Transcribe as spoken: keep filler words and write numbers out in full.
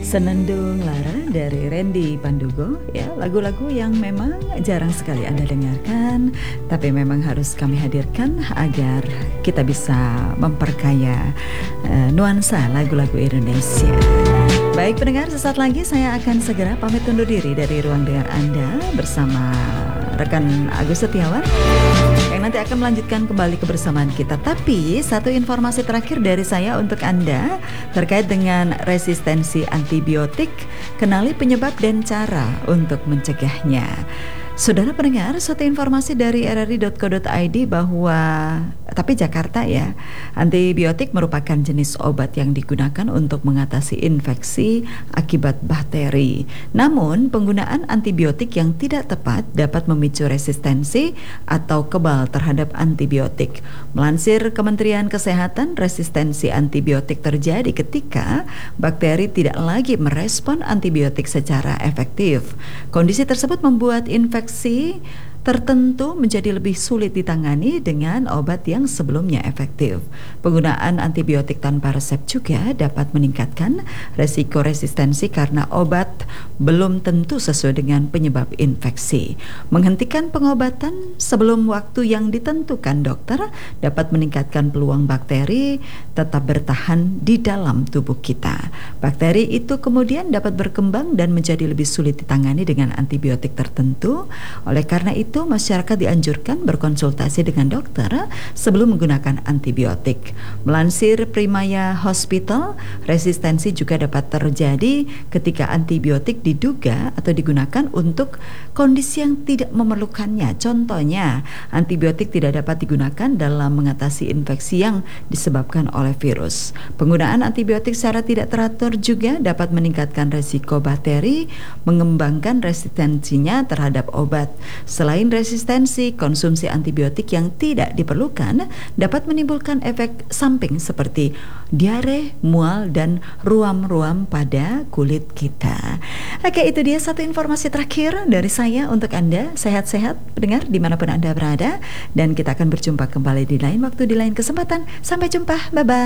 Senandung Lara dari Randy Pandugo, ya, lagu-lagu yang memang jarang sekali Anda dengarkan, tapi memang harus kami hadirkan agar kita bisa memperkaya uh, nuansa lagu-lagu Indonesia. Baik pendengar, sesaat lagi saya akan segera pamit undur diri dari ruang dengar Anda bersama rekan Agus Setiawan yang nanti akan melanjutkan kembali kebersamaan kita. Tapi satu informasi terakhir dari saya untuk Anda terkait dengan resistensi antibiotik, kenali penyebab dan cara untuk mencegahnya. Saudara pendengar, suatu informasi dari r r i dot co dot i d bahwa, tapi Jakarta ya, antibiotik merupakan jenis obat yang digunakan untuk mengatasi infeksi akibat bakteri. Namun, penggunaan antibiotik yang tidak tepat dapat memicu resistensi atau kebal terhadap antibiotik. Melansir Kementerian Kesehatan, resistensi antibiotik terjadi ketika bakteri tidak lagi merespon antibiotik secara efektif. Kondisi tersebut membuat infeksi tertentu menjadi lebih sulit ditangani dengan obat yang sebelumnya efektif. Penggunaan antibiotik tanpa resep juga dapat meningkatkan resiko resistensi karena obat belum tentu sesuai dengan penyebab infeksi. Menghentikan pengobatan sebelum waktu yang ditentukan dokter dapat meningkatkan peluang bakteri tetap bertahan di dalam tubuh kita. Bakteri itu kemudian dapat berkembang dan menjadi lebih sulit ditangani dengan antibiotik tertentu. Oleh karena itu, masyarakat dianjurkan berkonsultasi dengan dokter sebelum menggunakan antibiotik. Melansir Primaya Hospital, resistensi juga dapat terjadi ketika antibiotik diduga atau digunakan untuk kondisi yang tidak memerlukannya. Contohnya, antibiotik tidak dapat digunakan dalam mengatasi infeksi yang disebabkan oleh virus. Penggunaan antibiotik secara tidak teratur juga dapat meningkatkan resiko bakteri mengembangkan resistensinya terhadap obat. Selain resistensi, konsumsi antibiotik yang tidak diperlukan dapat menimbulkan efek samping seperti diare, mual, dan ruam-ruam pada kulit kita. Oke, itu dia satu informasi terakhir dari saya untuk Anda. Sehat-sehat pendengar dimanapun Anda berada, dan kita akan berjumpa kembali di lain waktu, di lain kesempatan. Sampai jumpa, bye-bye.